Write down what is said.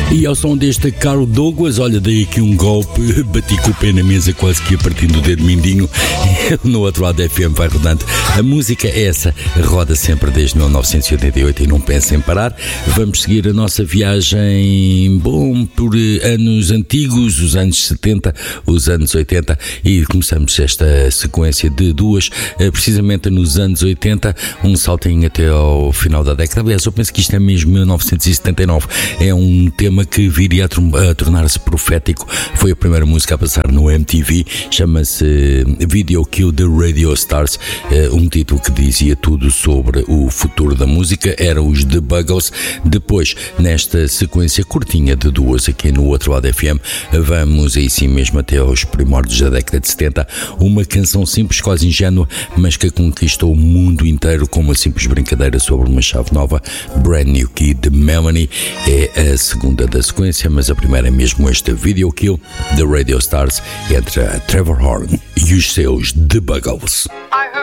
E ao som deste Carl Douglas, olha, dei aqui um golpe, bati com o pé na mesa quase que a partir do dedo mindinho. No outro lado da FM vai rodando. A música é essa, roda sempre desde 1988 e não pensa em parar. Vamos seguir a nossa viagem, por anos antigos, os anos 70, os anos 80, e começamos esta sequência de duas, precisamente nos anos 80, um saltinho até ao final da década. Aliás, eu penso que isto é mesmo 1979. É um tema que viria a tornar-se profético. Foi a primeira música a passar no MTV, chama-se Video Kill the Radio Stars, um título que dizia tudo sobre o futuro da música. Eram os The Buggles. Depois, nesta sequência curtinha de duas aqui no outro lado FM, vamos aí sim mesmo até aos primórdios da década de 70, uma canção simples, quase ingênua, mas que conquistou o mundo inteiro com uma simples brincadeira sobre uma chave nova. Brand New Key de Melanie é a segunda da sequência, mas a primeira é mesmo esta Video Kill The Radio Stars, entre a Trevor Horn e os seus The Buggles.